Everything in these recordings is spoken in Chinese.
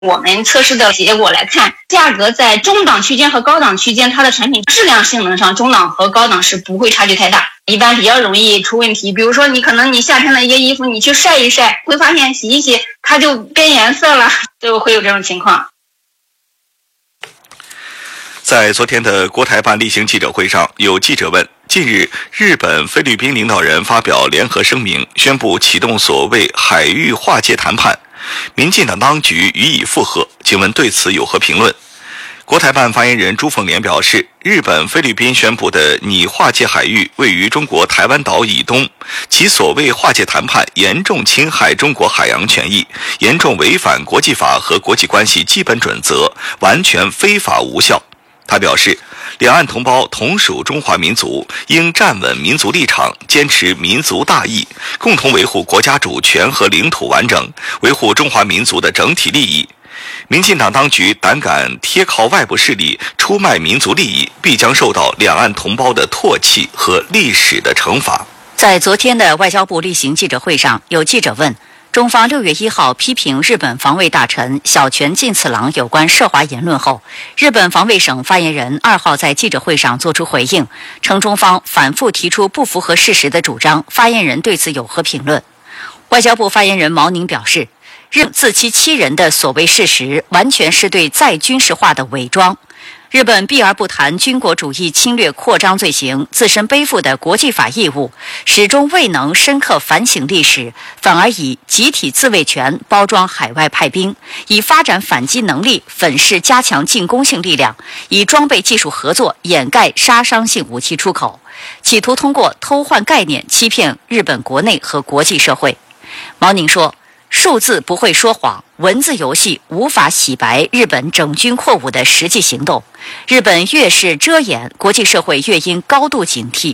我们测试的结果来看，价格在中档区间和高档区间，它的产品质量性能上，中档和高档是不会差距太大，一般比较容易出问题。比如说你夏天的一些衣服，你去晒一晒，会发现洗一洗它就变颜色了，就会有这种情况。 在昨天的国台办例行记者会上，有记者问，近日日本、菲律宾领导人发表联合声明，宣布启动所谓海域划界谈判，民进党当局予以附和，请问对此有何评论？国台办发言人朱凤莲表示，日本、菲律宾宣布的拟划界海域位于中国台湾岛以东，其所谓划界谈判严重侵害中国海洋权益，严重违反国际法和国际关系基本准则，完全非法无效。他表示，两岸同胞同属中华民族，应站稳民族立场，坚持民族大义，共同维护国家主权和领土完整，维护中华民族的整体利益。民进党当局胆敢贴靠外部势力出卖民族利益，必将受到两岸同胞的唾弃和历史的惩罚。 在昨天的外交部例行记者会上，有记者问，中方6月1号批评日本防卫大臣小泉进次郎有关涉华言论后，日本防卫省发言人2号在记者会上作出回应，称中方反复提出不符合事实的主张，发言人对此有何评论？外交部发言人毛宁表示，日本自欺欺人的所谓事实，完全是对再军事化的伪装。日本避而不谈军国主义侵略扩张罪行，自身背负的国际法义务，始终未能深刻反省历史，反而以集体自卫权包装海外派兵，以发展反击能力粉饰加强进攻性力量，以装备技术合作掩盖杀伤性武器出口，企图通过偷换概念欺骗日本国内和国际社会。毛宁说，数字不会说谎，文字游戏无法洗白日本整军扩武的实际行动。日本越是遮掩，国际社会越应高度警惕。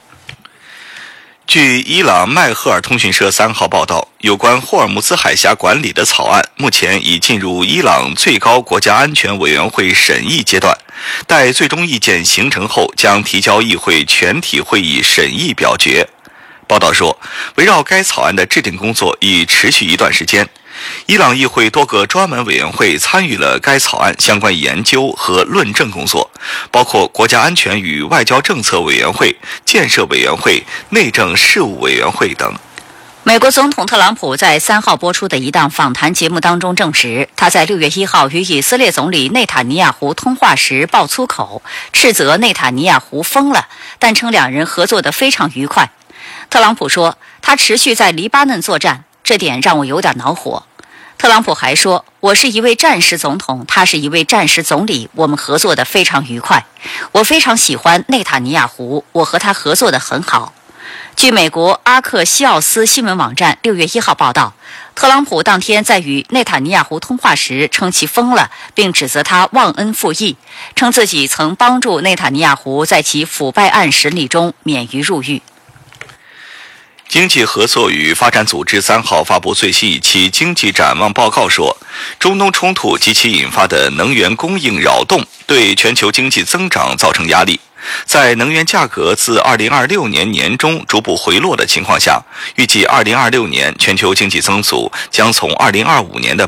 据伊朗迈赫尔通讯社3号报道，有关霍尔木兹海峡管理的草案目前已进入伊朗最高国家安全委员会审议阶段，待最终意见形成后，将提交议会全体会议审议表决。报道说，围绕该草案的制定工作已持续一段时间，伊朗议会多个专门委员会参与了该草案相关研究和论证工作，包括国家安全与外交政策委员会、建设委员会、内政事务委员会等。 美国总统特朗普在3号播出的一档访谈节目当中证实，他在6月1号与以色列总理内塔尼亚胡通话时爆粗口，斥责内塔尼亚胡疯了，但称两人合作得非常愉快。特朗普说，他持续在黎巴嫩作战，这点让我有点恼火。特朗普还说，我是一位战时总统，他是一位战时总理，我们合作得非常愉快。我非常喜欢内塔尼亚胡，我和他合作得很好。据美国阿克西奥斯新闻网站6月1号报道，特朗普当天在与内塔尼亚胡通话时称其疯了，并指责他忘恩负义，称自己曾帮助内塔尼亚胡在其腐败案审理中免于入狱。 经济合作与发展组织3号发布最新一期经济展望报告说，中东冲突及其引发的能源供应扰动对全球经济增长造成压力。在能源价格自2026年年中逐步回落的情况下，预计2026年全球经济增速将从2025年的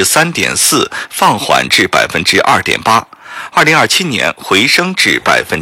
3.4% 放缓至 2.8%， 2027年回升至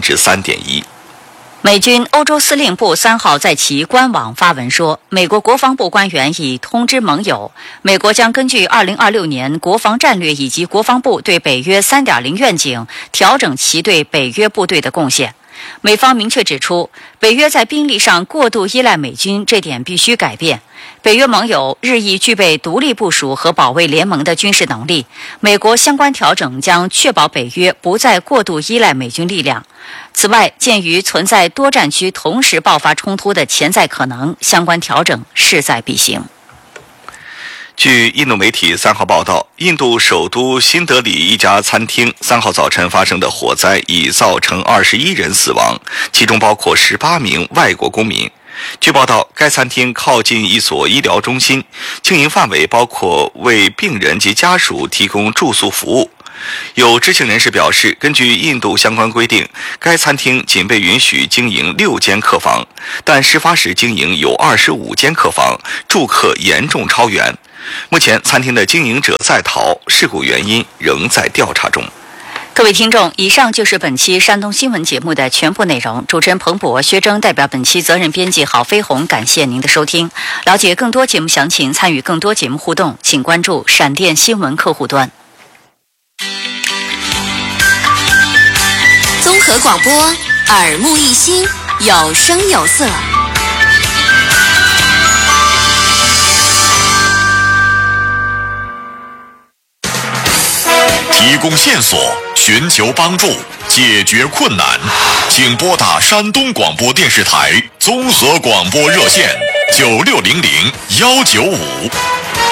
3.1%。 美军欧洲司令部3号在其官网发文说，美国国防部官员已通知盟友，美国将根据2026年国防战略以及国防部对北约 3.0 愿景调整其对北约部队的贡献。美方明确指出，北约在兵力上过度依赖美军，这点必须改变。北约盟友日益具备独立部署和保卫联盟的军事能力，美国相关调整将确保北约不再过度依赖美军力量。此外，鉴于存在多战区同时爆发冲突的潜在可能，相关调整势在必行。 据印度媒体3号报道，印度首都新德里一家餐厅3号早晨发生的火灾已造成21人死亡，其中包括18名外国公民。据报道，该餐厅靠近一所医疗中心，经营范围包括为病人及家属提供住宿服务。有知情人士表示，根据印度相关规定，该餐厅仅被允许经营6间客房，但事发时经营有25间客房，住客严重超员。 目前餐厅的经营者在逃，事故原因仍在调查中。 各位听众，以上就是本期山东新闻节目的全部内容。主持人彭博、薛征代表本期责任编辑郝飞鸿，感谢您的收听。了解更多节目详情，参与更多节目互动，请关注闪电新闻客户端。 综合广播，耳目一新，有声有色。 提供线索，寻求帮助，解决困难，请拨打山东广播电视台综合广播热线9600-195。